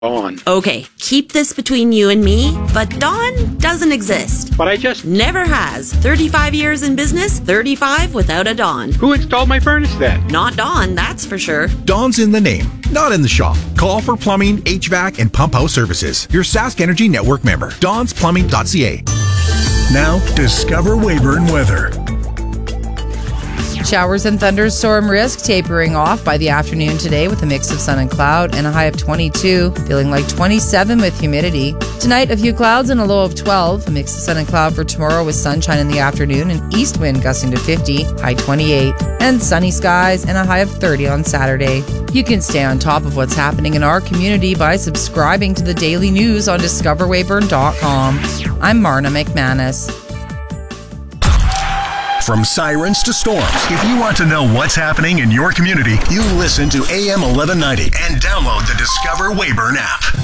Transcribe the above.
Dawn. Okay, keep this between you and me, but Dawn doesn't exist. But I just... Never has. 35 years in business, 35 without a Dawn. Who installed my furnace then? Not Dawn, that's for sure. Dawn's in the name, not in the shop. Call for plumbing, HVAC, and pump house services. Your Sask Energy Network member. DawnsPlumbing.ca. Now, discover Weyburn weather. Showers and thunderstorm risk tapering off by the afternoon today with a mix of sun and cloud and a high of 22, feeling like 27 with humidity. Tonight, a few clouds and a low of 12, a mix of sun and cloud for tomorrow with sunshine in the afternoon and east wind gusting to 50, high 28, and sunny skies and a high of 30 on Saturday. You can stay on top of what's happening in our community by subscribing to the daily news on discoverweyburn.com. I'm Marna McManus. From sirens to storms, if you want to know what's happening in your community, you listen to AM 1190 and download the Discover Weyburn app.